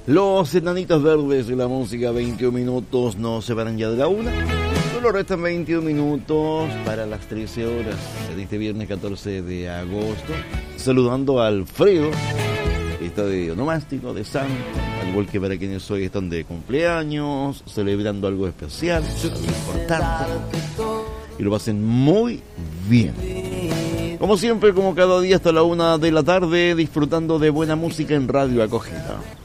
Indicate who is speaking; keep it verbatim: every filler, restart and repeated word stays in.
Speaker 1: Los Enanitos Verdes y la música, veintiún minutos, no se van ya de la una. Solo restan veintiún minutos para las trece horas de este viernes catorce de agosto. Saludando a Alfredo, que está de onomástico, de santo, al igual que para quienes hoy están de cumpleaños, celebrando algo especial, algo importante, y lo pasen muy bien. Como siempre, como cada día hasta la una de la tarde, disfrutando de buena música en Radio Acogida.